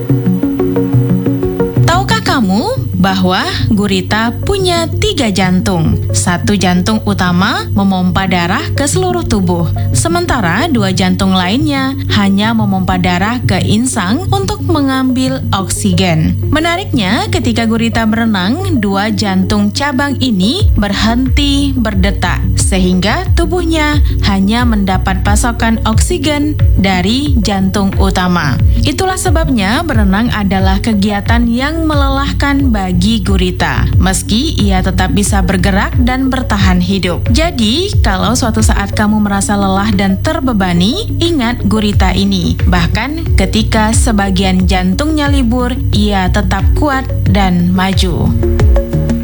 Tahukah kamu bahwa gurita punya 3 jantung? Satu jantung utama memompa darah ke seluruh tubuh, sementara 2 jantung lainnya hanya memompa darah ke insang untuk mengambil oksigen. Menariknya, ketika gurita berenang, 2 jantung cabang ini berhenti berdetak, sehingga tubuhnya hanya mendapat pasokan oksigen dari jantung utama. Itulah sebabnya berenang adalah kegiatan yang melelahkan bagi gurita, meski ia tetap bisa bergerak dan bertahan hidup. Jadi, kalau suatu saat kamu merasa lelah dan terbebani, ingat gurita ini. Bahkan ketika sebagian jantungnya libur, ia tetap kuat dan maju.